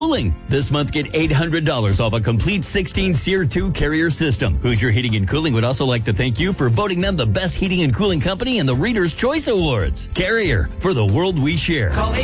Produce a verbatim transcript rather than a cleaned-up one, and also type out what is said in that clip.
Cooling. This month, get eight hundred dollars off a complete sixteen SEER two carrier system. Hoosier Heating and Cooling would also like to thank you for voting them the best heating and cooling company in the Reader's Choice Awards. Carrier, for the world we share. Call